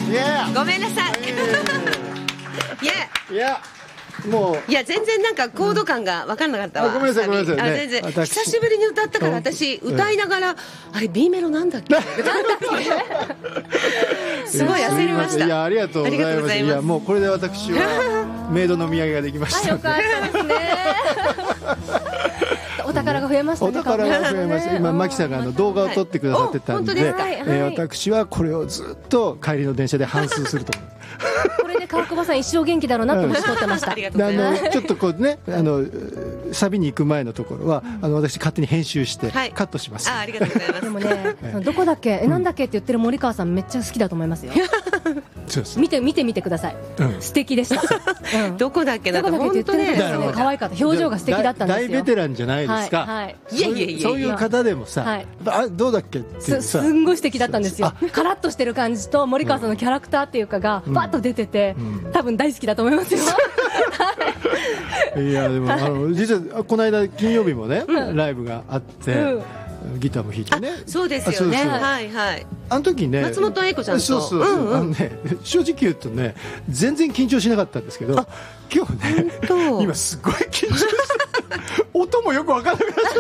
ごめんなさい。 いやもういや全然なんかコード感が分からなかったわ。 ごめんなさいごめんなさいね。 全然久しぶりに歌ったから私歌いながらあれ B メロなんだっけすごい焦りました。 いやありがとうございます。いやもうこれで私はメイドの土産ができました。 よかったですね。お宝が増えましたね。 お宝が増えました。今マキさんが動画を撮ってくださってたんで、私はこれをずっと帰りの電車で反芻すると思う。 これで川久保さん一生元気だろうなと思って撮ってました。 ちょっとこうねサビに行く前のところは私勝手に編集してカットします。 ありがとうございます。 でもねどこだっけなんだっけって言ってる森川さんめっちゃ好きだと思いますよ。見てみてください。素敵でした。 どこだっけな。 本当ね可愛かった。表情が素敵だったんですよ。 大ベテランじゃないですか。 いやいやいやそういう方でもさどうだっけってすんごい素敵だったんですよ。カラッとしてる感じと森川さんのキャラクターっていうかがバッと出てて多分大好きだと思いますよ。 いやでも実はこの間金曜日もねライブがあってギターも弾いてね。 そうですよね。はいはい。 あの時ね松本英子ちゃんとそう正直言うとね全然緊張しなかったんですけど今日ね今すごい緊張して音もよく分からなくなっちゃ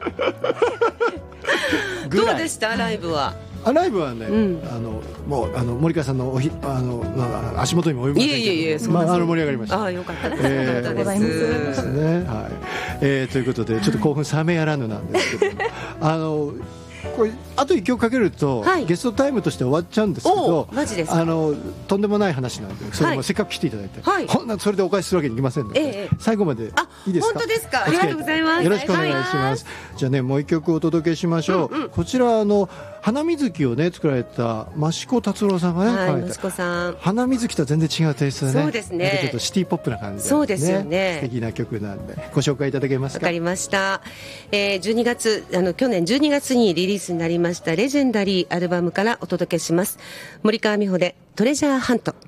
った。 どうでしたライブは。 ライブはね、もう森川さんの足元にも及びませんけど、盛り上がりました。 あ、よかったです。ありがとうございます。 ね、はい。ということでちょっと興奮冷めやらぬなんですけど、これあと1曲かけると、ゲストタイムとして終わっちゃうんですけど、 マジですか。 とんでもない話なんで、それもせっかく来ていただいて、それでお返しするわけにいきませんので、最後までいいですか。 本当ですか。ありがとうございます。 よろしくお願いします。じゃあねもう1曲お届けしましょう。こちら花水木をね作られた益子達郎さんがね、 益子さん花水木とは全然違うテイストでね、 そうですね、 ちょっとシティポップな感じで、 そうですよね、 素敵な曲なんでご紹介いただけますか。 わかりました。12月去年12月にリリースになりましたレジェンダリーアルバムからお届けします。森川美穂でトレジャーハント。